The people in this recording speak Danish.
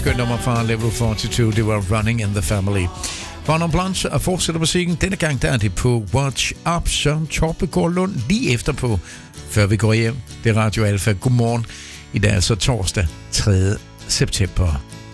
skønt nummer fra Level 42. Det var Running in the Family. Bonham Blanche og fortsætter musikken. Denne gang der er det på Watch Up, som Torben Gårdlund lige efterpå, før vi går hjem. Det er Radio Alfa. Godmorgen. I dag er altså torsdag 3. september.